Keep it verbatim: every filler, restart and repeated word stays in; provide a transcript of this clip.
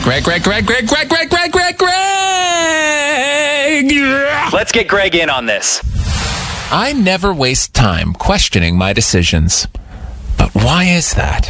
Greg, Greg, Greg, Greg, Greg, Greg, Greg, Greg, Greg! Let's get Greg in on this. I never waste time questioning my decisions. But why is that?